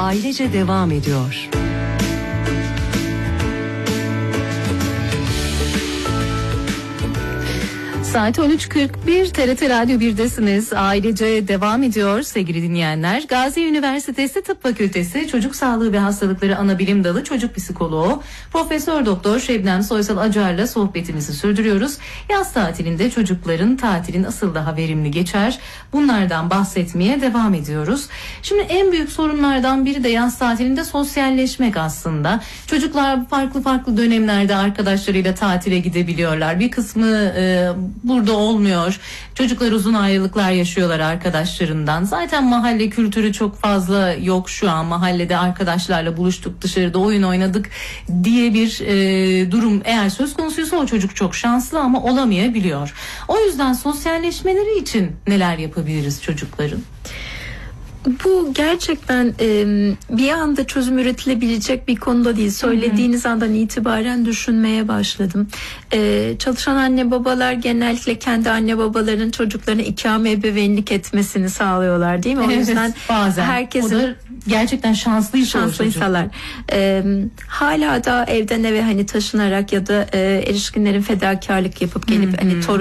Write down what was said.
Ailece devam ediyor. Saat 13.41 TRT Radyo 1'desiniz. Ailece devam ediyor sevgili dinleyenler. Gazi Üniversitesi Tıp Fakültesi Çocuk Sağlığı ve Hastalıkları Anabilim Dalı Çocuk Psikoloğu Profesör Doktor Şebnem Soysal Acar'la sohbetimizi sürdürüyoruz. Yaz tatilinde çocukların tatilin nasıl daha verimli geçer? Bunlardan bahsetmeye devam ediyoruz. Şimdi en büyük sorunlardan biri de yaz tatilinde sosyalleşmek aslında. Çocuklar farklı dönemlerde arkadaşlarıyla tatile gidebiliyorlar. Bir kısmı burada olmuyor. Çocuklar uzun ayrılıklar yaşıyorlar arkadaşlarından. Zaten mahalle kültürü çok fazla yok şu an. Mahallede arkadaşlarla buluştuk, dışarıda oyun oynadık diye bir durum eğer söz konusuysa o çocuk çok şanslı ama olamayabiliyor. O yüzden sosyalleşmeleri için neler yapabiliriz çocukların? Bu gerçekten bir anda çözüm üretilebilecek bir konuda değil. Söylediğiniz andan itibaren düşünmeye başladım. Çalışan anne babalar genellikle kendi anne babaların çocuklarına ikame ebeveynlik etmesini sağlıyorlar, değil mi? O yüzden bazen herkesin... O da gerçekten şanslıysalar. Hala da evden eve hani taşınarak ya da erişkinlerin fedakarlık yapıp gelip hani torun